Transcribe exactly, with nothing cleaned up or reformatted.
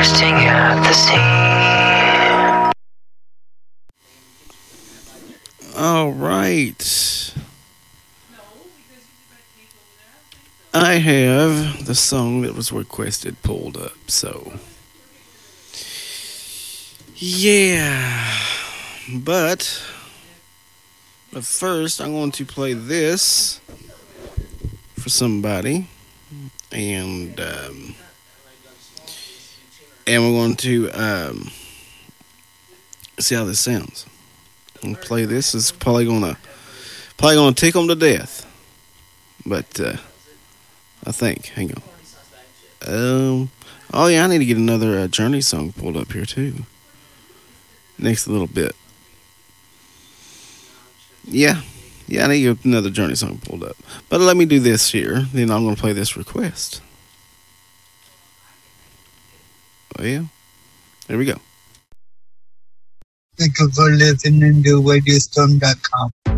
bursting at the seams. All right. I have the song that was requested pulled up, so yeah. But, but first, I'm going to play this for somebody, and um, and we're going to um, see how this sounds. And play this is probably gonna probably gonna tickle them to death, but uh, I think. Hang on. Um. Oh yeah, I need to get another uh, Journey song pulled up here too. Next little bit. Yeah, yeah, I need to get another Journey song pulled up. But let me do this here. Then I'm gonna play this request. Oh yeah. There we go. Thank you for listening to radio storm dot com.